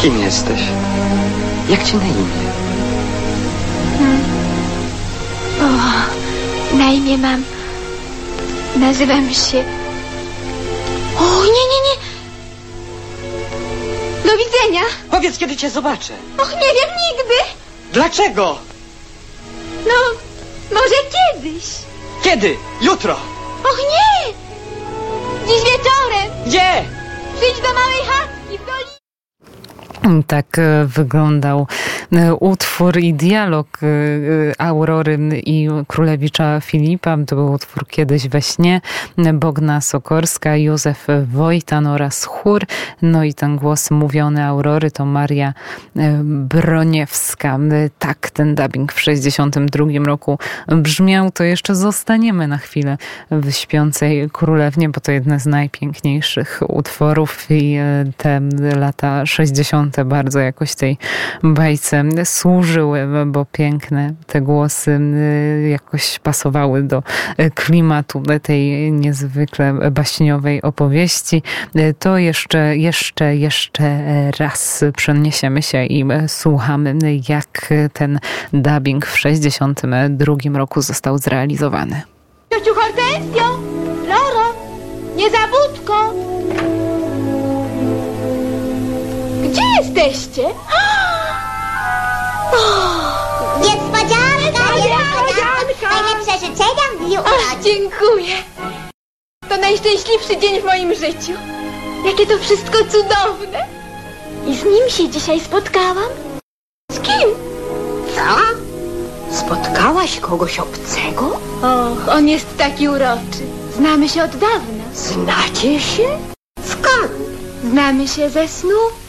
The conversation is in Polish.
Kim jesteś? Jak ci na imię? Na imię mam... Nazywam się... O, nie. Do widzenia. Powiedz, kiedy cię zobaczę. Och, nie wiem nigdy. Dlaczego? No, może kiedyś. Kiedy? Jutro. Och, nie. Dziś wieczorem. Gdzie? Przyjdź do małej chatki w dolinie. Tak wyglądał utwór i dialog Aurory i królewicza Filipa. To był utwór Kiedyś we śnie. Bogna Sokorska, Józef Wojtan oraz chór. No i ten głos mówiony Aurory to Maria Broniewska. Tak ten dubbing w 1962 roku brzmiał. To jeszcze zostaniemy na chwilę w Śpiącej Królewnie, bo to jedne z najpiękniejszych utworów i te lata 60. bardzo jakoś tej bajce służyły, bo piękne te głosy jakoś pasowały do klimatu tej niezwykle baśniowej opowieści. To jeszcze raz przeniesiemy się i słuchamy, jak ten dubbing w 1962 roku został zrealizowany. Ciociu Hortensjo, Loro, niezabudko. Gdzie jesteście? Niespodzianka! Najlepsze życzenia w dniu urodzin. Dziękuję. To najszczęśliwszy dzień w moim życiu. Jakie to wszystko cudowne. I z nim się dzisiaj spotkałam. Z kim? Co? Spotkałaś kogoś obcego? Och, on jest taki uroczy. Znamy się od dawna. Znacie się? Skąd? Znamy się ze snu.